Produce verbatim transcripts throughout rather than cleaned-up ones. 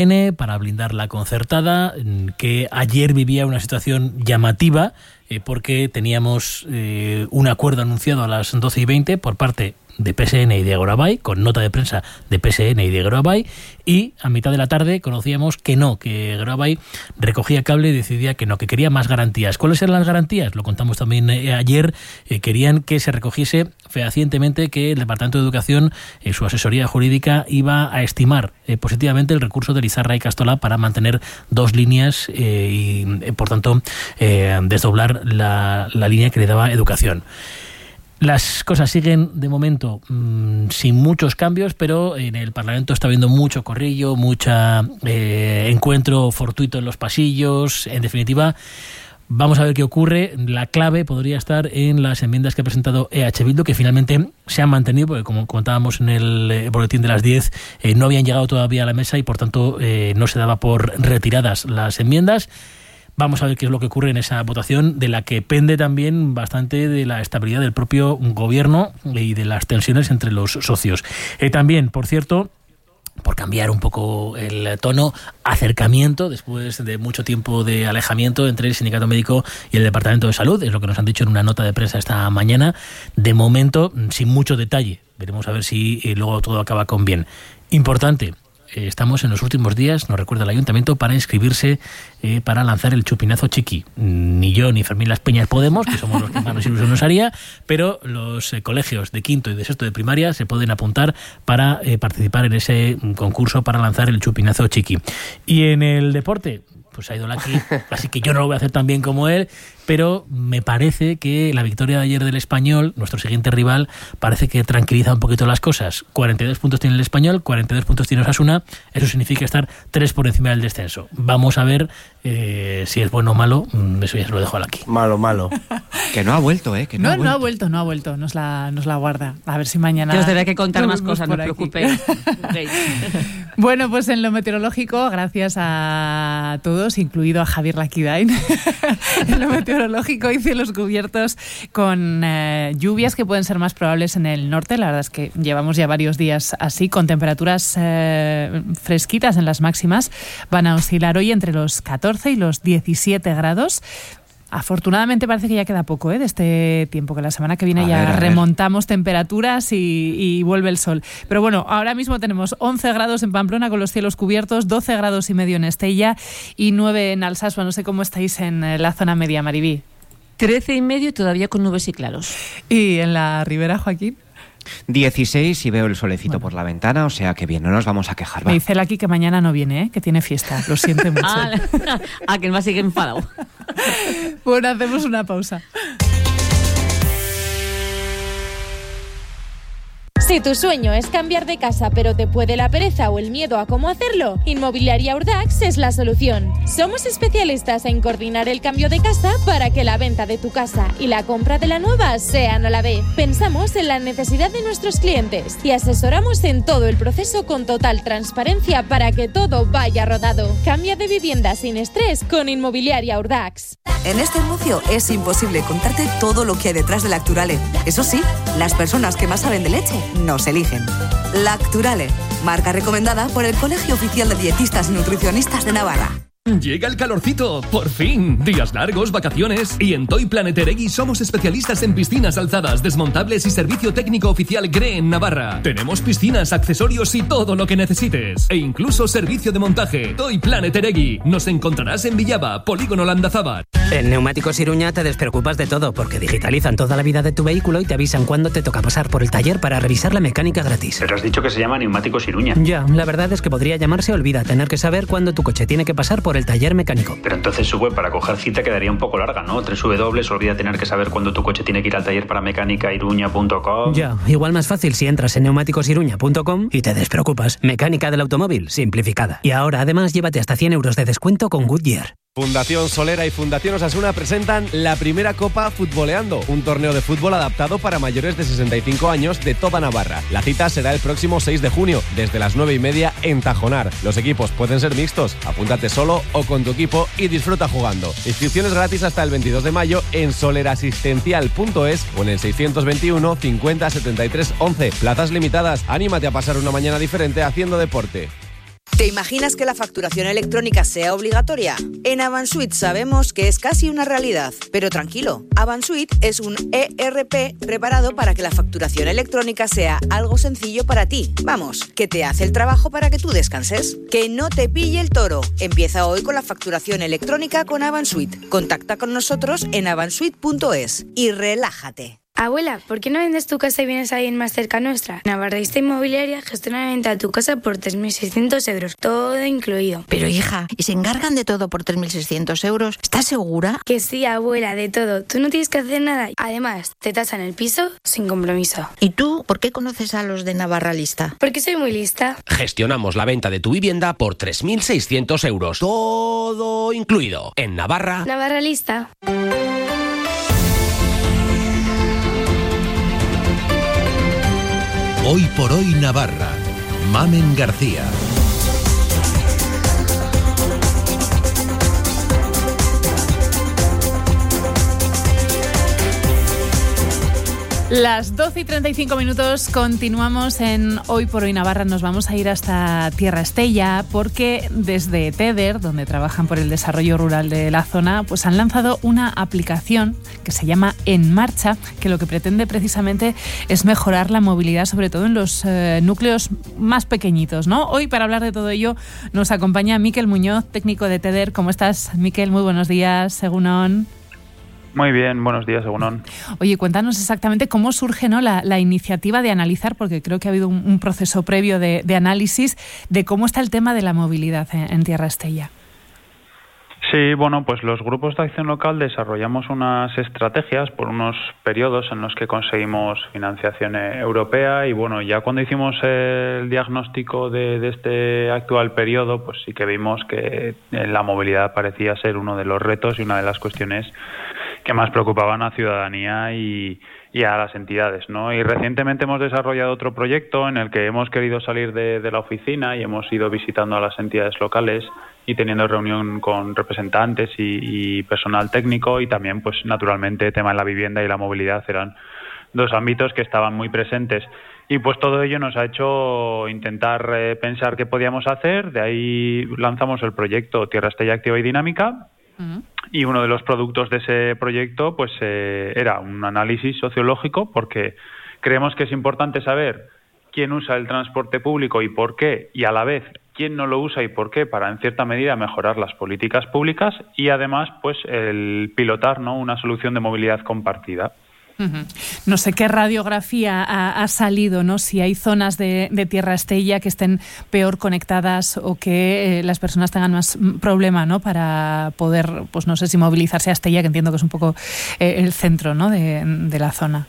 para blindar la concertada, que ayer vivía una situación llamativa eh, porque teníamos eh, un acuerdo anunciado a las doce y veinte por parte de P S N y de Agrobay, con nota de prensa de P S N y de Agrobay, y a mitad de la tarde conocíamos que no, que Agrobay recogía cable y decidía que no, que quería más garantías. ¿Cuáles eran las garantías? Lo contamos también eh, ayer. Eh, querían que se recogiese fehacientemente que el Departamento de Educación, eh, su asesoría jurídica, iba a estimar eh, positivamente el recurso de Lizarra y Castola para mantener dos líneas eh, y, eh, por tanto, eh, desdoblar la, la línea que le daba educación. Las cosas siguen, de momento, mmm, sin muchos cambios, pero en el Parlamento está habiendo mucho corrillo, mucha eh, encuentro fortuito en los pasillos. En definitiva, vamos a ver qué ocurre. La clave podría estar en las enmiendas que ha presentado E H Bildu, que finalmente se han mantenido, porque como comentábamos en el boletín de las diez, eh, no habían llegado todavía a la mesa y, por tanto, eh, no se daba por retiradas las enmiendas. Vamos a ver qué es lo que ocurre en esa votación, de la que pende también bastante de la estabilidad del propio gobierno y de las tensiones entre los socios. Eh, también, por cierto, por cambiar un poco el tono, acercamiento después de mucho tiempo de alejamiento entre el Sindicato Médico y el Departamento de Salud, es lo que nos han dicho en una nota de prensa esta mañana. De momento, sin mucho detalle. Veremos a ver si eh, luego todo acaba con bien. Importante. Estamos en los últimos días, nos recuerda el Ayuntamiento, para inscribirse eh, para lanzar el chupinazo chiqui. Ni yo ni Fermín Las Peñas podemos, que somos los que más nos ilusión nos haría, pero los eh, colegios de quinto y de sexto de primaria se pueden apuntar para eh, participar en ese concurso para lanzar el chupinazo chiqui. Y en el deporte, pues ha ido Laki, así que yo no lo voy a hacer tan bien como él, pero me parece que la victoria de ayer del Español, nuestro siguiente rival, parece que tranquiliza un poquito las cosas. cuarenta y dos puntos tiene el Español, cuarenta y dos puntos tiene Osasuna, eso significa estar tres por encima del descenso. Vamos a ver eh, si es bueno o malo, eso ya se lo dejo a Laki. Malo, malo. Que no ha vuelto, ¿eh? Que no, no, ha vuelto. no ha vuelto, no ha vuelto, nos la, nos la guarda. A ver si mañana... Yo os tendré que contar más cosas, no os preocupéis. Bueno, pues en lo meteorológico, gracias a todos, incluido a Javier Lakidain, en lo meteorológico y cielos cubiertos con eh, lluvias que pueden ser más probables en el norte. La verdad es que llevamos ya varios días así, con temperaturas eh, fresquitas en las máximas. Van a oscilar hoy entre los catorce y los diecisiete grados. Afortunadamente parece que ya queda poco ¿eh? de este tiempo, que la semana que viene a ya ver, remontamos ver. temperaturas y, y vuelve el sol. Pero bueno, ahora mismo tenemos once grados en Pamplona con los cielos cubiertos, doce grados y medio en Estella y nueve en Alsasua. No sé cómo estáis en la zona media, Maribí. trece y medio y todavía con nubes y claros. ¿Y en la Ribera, Joaquín? dieciséis y veo el solecito bueno. por la ventana, o sea que bien, no nos vamos a quejar. Va. Me dice el aquí que mañana no viene, ¿eh? Que tiene fiesta, lo siento mucho. ah, ah, que el más sigue enfadado. Bueno, hacemos una pausa. Si tu sueño es cambiar de casa pero te puede la pereza o el miedo a cómo hacerlo, Inmobiliaria Urdax es la solución. Somos especialistas en coordinar el cambio de casa para que la venta de tu casa y la compra de la nueva sean a la vez. Pensamos en la necesidad de nuestros clientes y asesoramos en todo el proceso con total transparencia para que todo vaya rodado. Cambia de vivienda sin estrés con Inmobiliaria Urdax. En este anuncio es imposible contarte todo lo que hay detrás de Lacturale. Eso sí, las personas que más saben de leche nos eligen. Lacturale, marca recomendada por el Colegio Oficial de Dietistas y Nutricionistas de Navarra. Llega el calorcito, por fin. Días largos, vacaciones. Y en Toy Planet Eregui somos especialistas en piscinas alzadas, desmontables y servicio técnico oficial G R E en Navarra. Tenemos piscinas, accesorios y todo lo que necesites. E incluso servicio de montaje. Toy Planet Eregui. Nos encontrarás en Villaba, Polígono Landazábal. En Neumáticos Iruña te despreocupas de todo, porque digitalizan toda la vida de tu vehículo y te avisan cuándo te toca pasar por el taller para revisar la mecánica gratis. Pero has dicho que se llama Neumáticos Iruña. Ya, la verdad es que podría llamarse Olvida tener que saber cuándo tu coche tiene que pasar por el taller mecánico. Pero entonces su web para coger cita quedaría un poco larga, ¿no? Tres W, olvida tener que saber cuándo tu coche tiene que ir al taller para mecánica iruña punto com. Ya, igual más fácil si entras en neumáticos iruña punto com y te despreocupas. Mecánica del automóvil simplificada. Y ahora además llévate hasta cien euros de descuento con Goodyear. Fundación Solera y Fundación Osasuna presentan la primera Copa Futboleando, un torneo de fútbol adaptado para mayores de sesenta y cinco años de toda Navarra. La cita será el próximo seis de junio, desde las nueve y media en Tajonar. Los equipos pueden ser mixtos, apúntate solo o con tu equipo y disfruta jugando. Inscripciones gratis hasta el veintidós de mayo en solerasistencial punto es o en el seiscientos veintiuno cincuenta setenta y tres once. Plazas limitadas, anímate a pasar una mañana diferente haciendo deporte. ¿Te imaginas que la facturación electrónica sea obligatoria? En Avansuit sabemos que es casi una realidad, pero tranquilo, Avansuit es un E R P preparado para que la facturación electrónica sea algo sencillo para ti. Vamos, que te hace el trabajo para que tú descanses. Que no te pille el toro. Empieza hoy con la facturación electrónica con Avansuit. Contacta con nosotros en avansuit punto es y relájate. Abuela, ¿por qué no vendes tu casa y vienes a alguien más cerca nuestra? Navarrista Inmobiliaria gestiona la venta de tu casa por tres mil seiscientos euros, todo incluido. Pero hija, ¿y se encargan de todo por tres mil seiscientos euros? ¿Estás segura? Que sí, abuela, de todo. Tú no tienes que hacer nada. Además, te tasan el piso sin compromiso. ¿Y tú por qué conoces a los de Navarra Lista? Porque soy muy lista. Gestionamos la venta de tu vivienda por tres mil seiscientos euros, todo incluido. En Navarra. Navarra Lista. Hoy por hoy Navarra. Mamen García. Las doce y treinta y cinco minutos, continuamos en Hoy por Hoy Navarra. Nos vamos a ir hasta Tierra Estella porque desde Teder, donde trabajan por el desarrollo rural de la zona, pues han lanzado una aplicación que se llama En Marcha, que lo que pretende precisamente es mejorar la movilidad, sobre todo en los eh, núcleos más pequeñitos, ¿no? Hoy, para hablar de todo ello, nos acompaña Mikel Muñoz, técnico de Teder. ¿Cómo estás, Mikel? Muy buenos días, Egunon. Muy bien, buenos días, Egunon. Oye, cuéntanos exactamente cómo surge, ¿no?, la, la iniciativa de analizar, porque creo que ha habido un, un proceso previo de, de análisis de cómo está el tema de la movilidad en, en Tierra Estella. Sí, bueno, pues los grupos de acción local desarrollamos unas estrategias por unos periodos en los que conseguimos financiación europea y bueno, ya cuando hicimos el diagnóstico de, de este actual periodo, pues sí que vimos que la movilidad parecía ser uno de los retos y una de las cuestiones que más preocupaban a la ciudadanía y, y a las entidades, ¿no? Y recientemente hemos desarrollado otro proyecto en el que hemos querido salir de, de la oficina y hemos ido visitando a las entidades locales y teniendo reunión con representantes y, y personal técnico y también, pues naturalmente, el tema de la vivienda y la movilidad eran dos ámbitos que estaban muy presentes. Y pues todo ello nos ha hecho intentar eh, pensar qué podíamos hacer. De ahí lanzamos el proyecto Tierra Estella Activa y Dinámica. Uh-huh. Y uno de los productos de ese proyecto pues eh, era un análisis sociológico, porque creemos que es importante saber quién usa el transporte público y por qué, y a la vez quién no lo usa y por qué, para en cierta medida mejorar las políticas públicas y además pues el pilotar, ¿no?, una solución de movilidad compartida. Uh-huh. No sé qué radiografía ha, ha salido, ¿no? Si hay zonas de, de Tierra Estella que estén peor conectadas o que eh, las personas tengan más problema, ¿no?, para poder, pues no sé si movilizarse a Estella, que entiendo que es un poco eh, el centro, ¿no?, de, de la zona.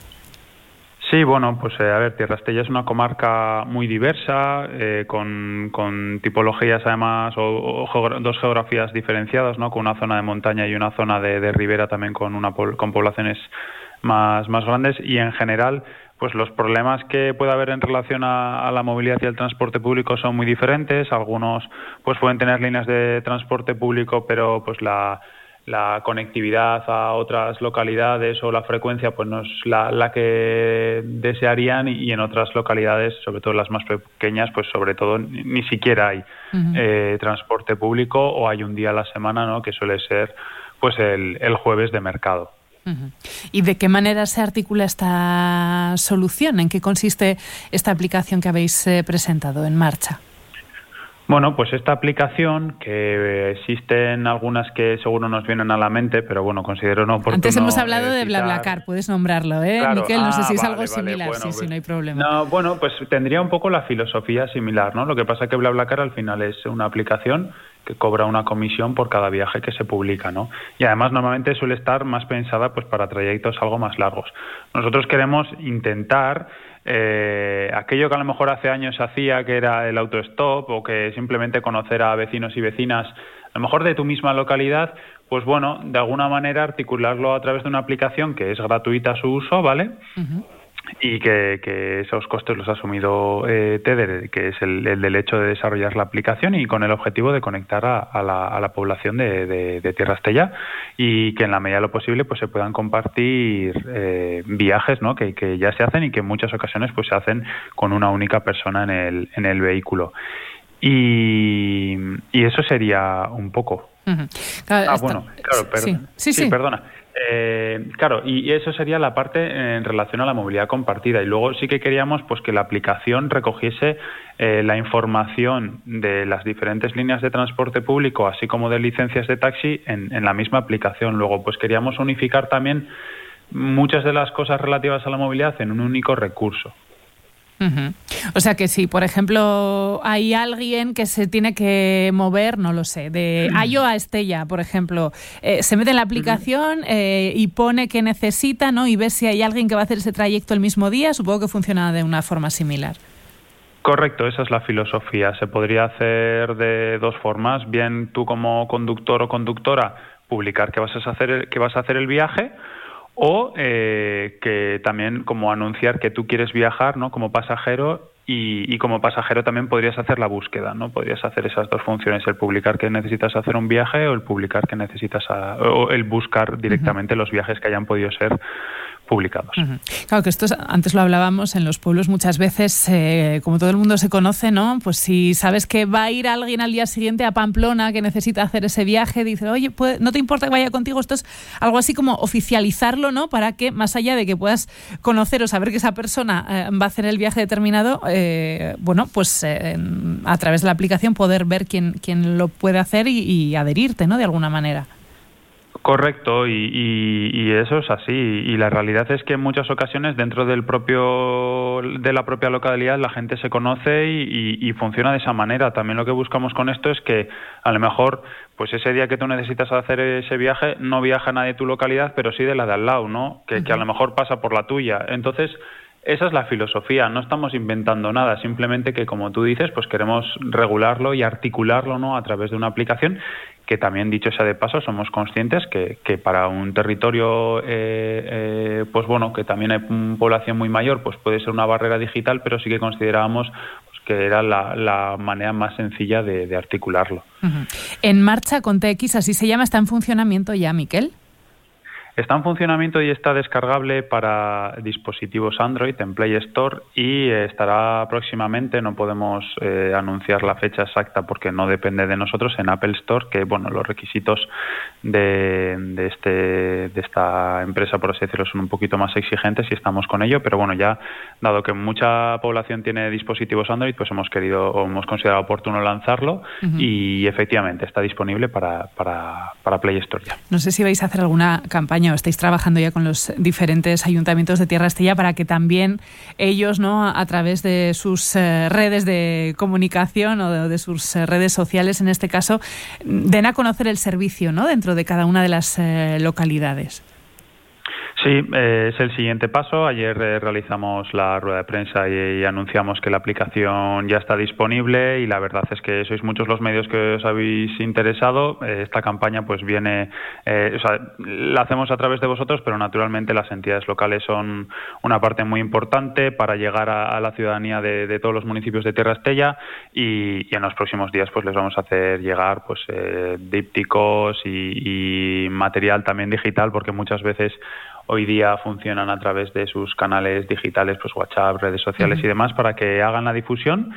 Sí, bueno, pues eh, a ver, Tierra Estella es una comarca muy diversa, eh, con, con tipologías además, o, o geogra- dos geografías diferenciadas, ¿no?, con una zona de montaña y una zona de, de ribera también con, una, con poblaciones más, más grandes, y en general pues los problemas que puede haber en relación a, a la movilidad y el transporte público son muy diferentes. Algunos pues pueden tener líneas de transporte público, pero pues la, la conectividad a otras localidades o la frecuencia pues no es la, la que desearían, y, y en otras localidades, sobre todo las más pequeñas, pues sobre todo ni, ni siquiera hay uh-huh. eh, transporte público, o hay un día a la semana, ¿no?, que suele ser pues el, el jueves de mercado. Uh-huh. ¿Y de qué manera se articula esta solución? ¿En qué consiste esta aplicación que habéis eh, presentado, En Marcha? Bueno, pues esta aplicación, que existen algunas que seguro nos vienen a la mente, pero bueno, considero no oportuno. Antes hemos hablado eh, de BlaBlaCar, puedes nombrarlo, ¿eh? Claro. Miquel, no ah, sé si es vale, algo vale, similar, bueno, sí, pues, sí, no hay problema. No, bueno, pues tendría un poco la filosofía similar, ¿no? Lo que pasa es que BlaBlaCar al final es una aplicación que cobra una comisión por cada viaje que se publica, ¿no? Y además normalmente suele estar más pensada pues para trayectos algo más largos. Nosotros queremos intentar eh, aquello que a lo mejor hace años se hacía, que era el autostop, o que simplemente conocer a vecinos y vecinas, a lo mejor de tu misma localidad, pues bueno, de alguna manera articularlo a través de una aplicación que es gratuita su uso, ¿vale? Uh-huh. Y que, que esos costes los ha asumido eh, Teder, que es el, el del hecho de desarrollar la aplicación, y con el objetivo de conectar a, a, la, a la población de, de, de Tierra Estella, y que en la medida de lo posible pues se puedan compartir eh, viajes, ¿no?, que, que ya se hacen y que en muchas ocasiones pues se hacen con una única persona en el, en el vehículo. Y, y eso sería un poco. Uh-huh. Claro, ah, esta... bueno, claro, perdón. Sí, sí, sí. sí perdona. Eh, claro, y eso sería la parte en relación a la movilidad compartida. Y luego sí que queríamos pues que la aplicación recogiese eh, la información de las diferentes líneas de transporte público, así como de licencias de taxi, en, en la misma aplicación. Luego, pues queríamos unificar también muchas de las cosas relativas a la movilidad en un único recurso. Uh-huh. O sea que si, por ejemplo, hay alguien que se tiene que mover, no lo sé, de Ayo a Estella, por ejemplo, eh, se mete en la aplicación eh, y pone que necesita, ¿no? Y ve si hay alguien que va a hacer ese trayecto el mismo día. Supongo que funciona de una forma similar. Correcto, esa es la filosofía. Se podría hacer de dos formas. Bien, tú como conductor o conductora publicar que vas a hacer el, que vas a hacer el viaje, o eh, que también como anunciar que tú quieres viajar, ¿no? Como pasajero, y, y como pasajero también podrías hacer la búsqueda, ¿no? Podrías hacer esas dos funciones, el publicar que necesitas hacer un viaje o el publicar que necesitas a, o el buscar directamente uh-huh. los viajes que hayan podido ser publicados. Uh-huh. Claro que esto es, antes lo hablábamos, en los pueblos muchas veces, eh, como todo el mundo se conoce, ¿no? Pues si sabes que va a ir alguien al día siguiente a Pamplona que necesita hacer ese viaje, dice, oye, ¿puede, ¿no te importa que vaya contigo? Esto es algo así como oficializarlo, ¿no? Para que, más allá de que puedas conocer o saber que esa persona eh, va a hacer el viaje determinado, eh, bueno, pues eh, a través de la aplicación poder ver quién, quién lo puede hacer y, y adherirte, ¿no? De alguna manera. Correcto, y, y, y eso es así. Y la realidad es que en muchas ocasiones dentro del propio de la propia localidad la gente se conoce y, y, y funciona de esa manera. También lo que buscamos con esto es que a lo mejor pues ese día que tú necesitas hacer ese viaje no viaja nadie de tu localidad, pero sí de la de al lado, ¿no? Que, uh-huh. que a lo mejor pasa por la tuya. Entonces, esa es la filosofía. No estamos inventando nada, simplemente que, como tú dices, pues queremos regularlo y articularlo, ¿no? A través de una aplicación que también, dicho sea de paso, somos conscientes que, que para un territorio, eh, eh, pues bueno, que también hay una población muy mayor, pues puede ser una barrera digital, pero sí que considerábamos pues, que era la, la manera más sencilla de, de articularlo. Uh-huh. En marcha con T X, así se llama, ¿está en funcionamiento ya, Miquel? Está en funcionamiento y está descargable para dispositivos Android en Play Store y estará próximamente, no podemos eh, anunciar la fecha exacta porque no depende de nosotros, en Apple Store, que bueno, los requisitos de, de, este, de esta empresa, por así decirlo, son un poquito más exigentes y estamos con ello, pero bueno, ya dado que mucha población tiene dispositivos Android, pues hemos querido o hemos considerado oportuno lanzarlo uh-huh. y efectivamente está disponible para, para, para Play Store ya. No sé si vais a hacer alguna campaña o estáis trabajando ya con los diferentes ayuntamientos de Tierra Estella para que también ellos, ¿no?, a través de sus eh, redes de comunicación o de, de sus eh, redes sociales, en este caso, den a conocer el servicio, ¿no?, dentro de cada una de las eh, localidades. Sí, eh, es el siguiente paso. Ayer eh, realizamos la rueda de prensa y, y anunciamos que la aplicación ya está disponible y la verdad es que sois muchos los medios que os habéis interesado. Eh, esta campaña pues viene, eh, o sea, la hacemos a través de vosotros, pero naturalmente las entidades locales son una parte muy importante para llegar a, a la ciudadanía de, de todos los municipios de Tierra Estella y, y en los próximos días pues les vamos a hacer llegar pues eh, dípticos y, y material también digital, porque muchas veces hoy día funcionan a través de sus canales digitales, pues WhatsApp, redes sociales uh-huh. y demás, para que hagan la difusión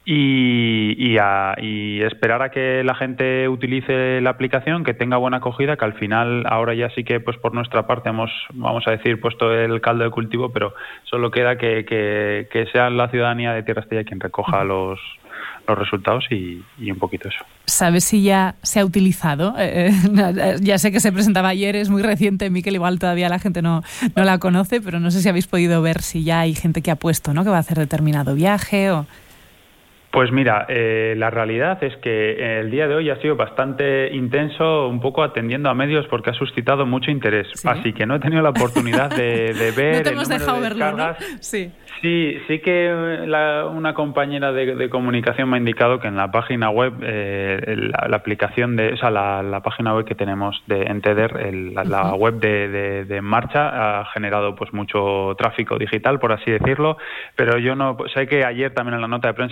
y, y, a, y esperar a que la gente utilice la aplicación, que tenga buena acogida, que al final ahora ya sí que pues por nuestra parte hemos, vamos a decir, puesto el caldo de cultivo, pero solo queda que, que, que sea la ciudadanía de Tierra Estella quien recoja uh-huh. los los resultados y, y un poquito eso. ¿Sabes si ya se ha utilizado? Eh, eh, ya sé que se presentaba ayer, es muy reciente, Miquel, igual todavía la gente no, no la conoce, pero no sé si habéis podido ver si ya hay gente que ha puesto, ¿no?, que va a hacer determinado viaje o... Pues mira, eh, la realidad es que el día de hoy ha sido bastante intenso, un poco atendiendo a medios porque ha suscitado mucho interés. ¿Sí? Así que no he tenido la oportunidad de, de ver no te hemos el número dejado de verlo, ¿no? Sí. Sí, sí que la, una compañera de, de comunicación me ha indicado que en la página web, eh, la, la aplicación de, o sea, la, la página web que tenemos de en Tether, el, la, la web de, de, de En Marcha ha generado pues mucho tráfico digital, por así decirlo, pero yo no sé que ayer también en la nota de prensa alguna de las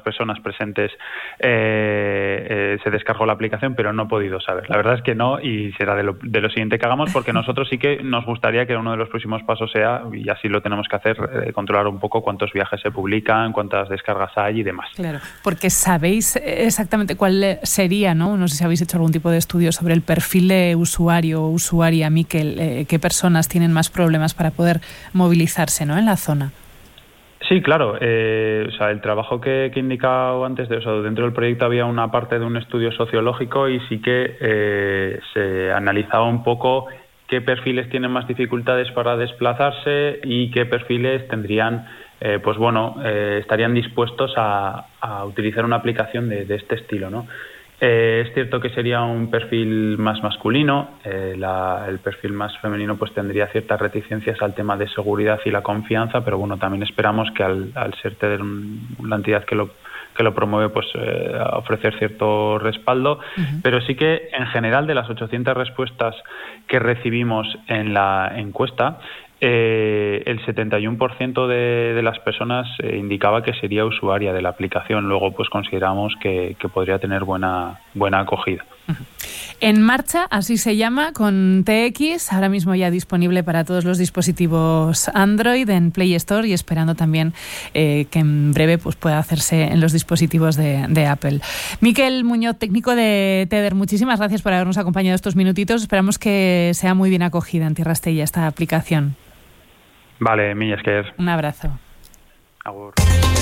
las personas presentes eh, eh, se descargó la aplicación, pero no he podido saber. La verdad es que no, y será de lo, de lo siguiente que hagamos, porque nosotros sí que nos gustaría que uno de los próximos pasos sea, y así lo tenemos que hacer, eh, controlar un poco cuántos viajes se publican, cuántas descargas hay y demás. Claro, porque sabéis exactamente cuál sería, ¿no? No sé si habéis hecho algún tipo de estudio sobre el perfil de usuario o usuaria, Miquel, eh, qué personas tienen más problemas para poder movilizarse, ¿no?, en la zona. Sí, claro. Eh, o sea, el trabajo que, que he indicado antes, de, o sea, dentro del proyecto había una parte de un estudio sociológico y sí que eh, se analizaba un poco qué perfiles tienen más dificultades para desplazarse y qué perfiles tendrían, eh, pues bueno, eh, estarían dispuestos a, a utilizar una aplicación de, de este estilo, ¿no? Eh, es cierto que sería un perfil más masculino, eh, la, el perfil más femenino pues tendría ciertas reticencias al tema de seguridad y la confianza, pero bueno, también esperamos que al, al ser tener un, la entidad que lo que lo promueve, pues eh, ofrecer cierto respaldo, uh-huh. Pero sí que en general de las ochocientas respuestas que recibimos en la encuesta, Eh, el setenta y uno por ciento de, de las personas eh, indicaba que sería usuaria de la aplicación. Luego, pues consideramos que, que podría tener buena, buena acogida. En marcha, así se llama, con T X, ahora mismo ya disponible para todos los dispositivos Android en Play Store y esperando también eh, que en breve pues, pueda hacerse en los dispositivos de, de Apple. Miquel Muñoz, técnico de Tether, muchísimas gracias por habernos acompañado estos minutitos. Esperamos que sea muy bien acogida en Tierra Estella esta aplicación. Vale, mi Esker. Un abrazo. Agur.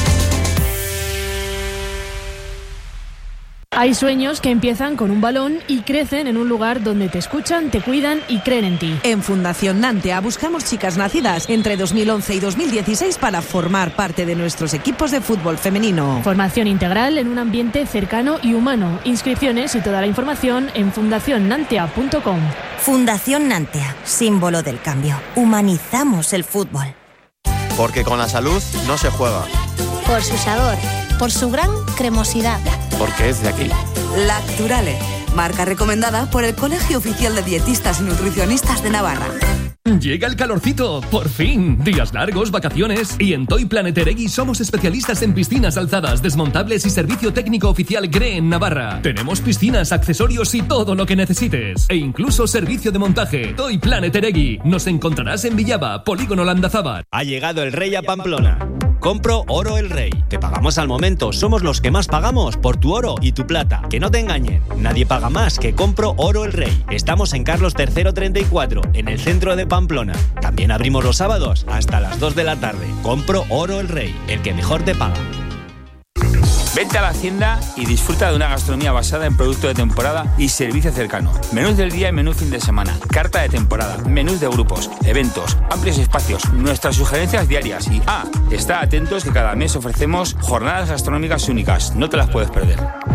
Hay sueños que empiezan con un balón y crecen en un lugar donde te escuchan, te cuidan y creen en ti. En Fundación Nantea buscamos chicas nacidas entre dos mil once y dos mil dieciséis para formar parte de nuestros equipos de fútbol femenino. Formación integral en un ambiente cercano y humano. Inscripciones y toda la información en fundación nantea punto com. Fundación Nantea, símbolo del cambio. Humanizamos el fútbol. Porque con la salud no se juega. Por su sabor, por su gran cremosidad. Porque es de aquí. Lacturale, marca recomendada por el Colegio Oficial de Dietistas y Nutricionistas de Navarra. Llega el calorcito, por fin. Días largos, vacaciones. Y en Toy Planet Eregui somos especialistas en piscinas alzadas, desmontables y servicio técnico oficial G R E en Navarra. Tenemos piscinas, accesorios y todo lo que necesites. E incluso servicio de montaje. Toy Planet Eregui. Nos encontrarás en Villaba, Polígono Landazábal. Ha llegado el Rey a Pamplona. Compro Oro El Rey. Te pagamos al momento. Somos los que más pagamos por tu oro y tu plata. Que no te engañen. Nadie paga más que Compro Oro El Rey. Estamos en Carlos tercero treinta y cuatro, en el centro de Pamplona. También abrimos los sábados hasta las dos de la tarde. Compro Oro El Rey, el que mejor te paga. Vente a la Hacienda y disfruta de una gastronomía basada en producto de temporada y servicio cercano. Menús del día y menú fin de semana. Carta de temporada. Menús de grupos. Eventos. Amplios espacios. Nuestras sugerencias diarias. Y, ah, está atentos que cada mes ofrecemos jornadas gastronómicas únicas. No te las puedes perder.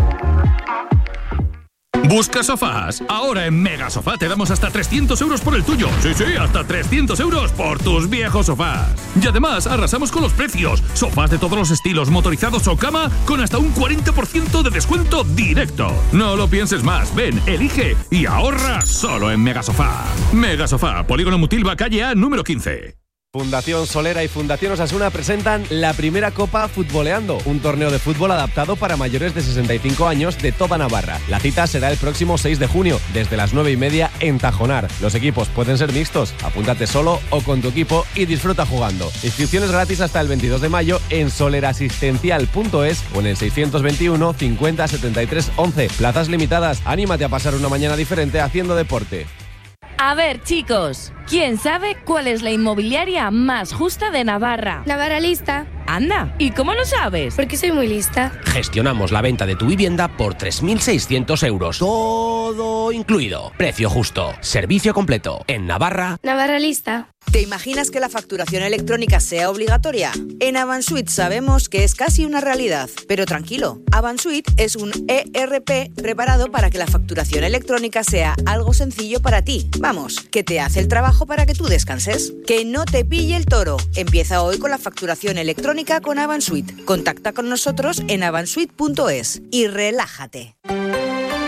¿Busca sofás? Ahora en Mega Sofá te damos hasta trescientos euros por el tuyo. Sí, sí, hasta trescientos euros por tus viejos sofás. Y además arrasamos con los precios. Sofás de todos los estilos, motorizados o cama, con hasta un cuarenta por ciento de descuento directo. No lo pienses más. Ven, elige y ahorra solo en Mega Sofá. Mega Sofá, Polígono Mutilva, calle A, número quince. Fundación Solera y Fundación Osasuna presentan la primera Copa Futboleando, un torneo de fútbol adaptado para mayores de sesenta y cinco años de toda Navarra. La cita será el próximo seis de junio, desde las nueve y media en Tajonar. Los equipos pueden ser mixtos, apúntate solo o con tu equipo y disfruta jugando. Inscripciones gratis hasta el veintidós de mayo en solerasistencial punto es o en el seiscientos veintiuno cincuenta setenta y tres once. Plazas limitadas, anímate a pasar una mañana diferente haciendo deporte. A ver, chicos, ¿quién sabe cuál es la inmobiliaria más justa de Navarra? Navarra Lista. Anda, ¿y cómo lo sabes? Porque soy muy lista. Gestionamos la venta de tu vivienda por tres mil seiscientos euros. Todo incluido. Precio justo. Servicio completo. En Navarra. Navarra Lista. ¿Te imaginas que la facturación electrónica sea obligatoria? En Avansuit sabemos que es casi una realidad. Pero tranquilo, Avansuit es un E R P preparado para que la facturación electrónica sea algo sencillo para ti. Vamos, que te hace el trabajo para que tú descanses. Que no te pille el toro. Empieza hoy con la facturación electrónica con Avansuit. Contacta con nosotros en avansuit punto es y relájate.